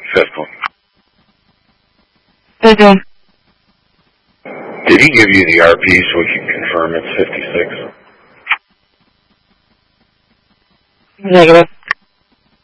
Fiscal. Busy. Did he give you the RP so we can confirm it's 56? Negative.